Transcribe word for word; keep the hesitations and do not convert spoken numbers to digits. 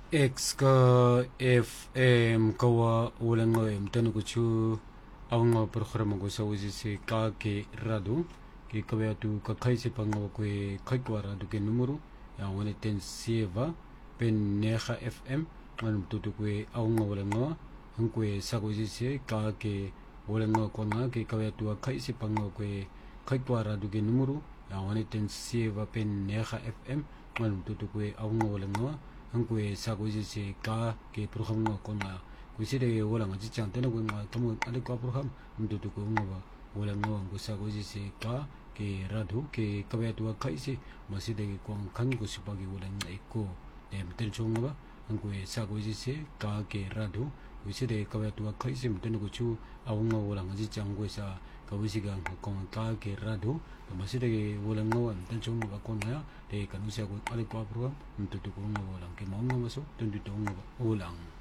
X ka F M kawa ulang em tanu kuchu awang program ko sa uji se ka ke radu ke kawya tu ka khai se pang ko khai ko radu ke numero ya woni ten sieva pen neha F M manum tu tu ko awang ulang no ang ko sa uji se ka ke ulang ko na ke kawya tu khai se pang ko khai ko radu ke numero ya woni ten sieva pen neha F M manum tu tu ko awang ulang no 한국에 사고 이제 가 게 프로그램 거나 구시대 원랑 진짜 안 되는 거나 너무 안될 거 프로그램 문도 두고 뭐 원랑 거 사고 이제 가게 라도 게 가베도 가이시 마시대 공간 곳이 바기 원랑 있고 네 밑에 좋은 거 한국에 사고 이제 가게 라도 구시대 가베도 가이시 밑에 거주 아웅 원랑 진짜 안 거사 가부시간 공 가게 라도 마시대 원랑 거 밑에 좋은 거 거나야 để cả nó sẽ có alle qua program mình tụi tụi cũng ngồi làm cái món ngon số tụi tụi cũng ngồi ulang